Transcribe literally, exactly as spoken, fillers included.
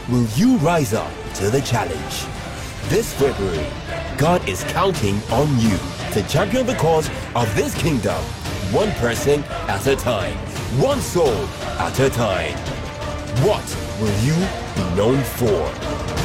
Will you rise up to the challenge? This February, God is counting on you to champion the cause of this kingdom, one person at a time, one soul at a time. What will you be known for?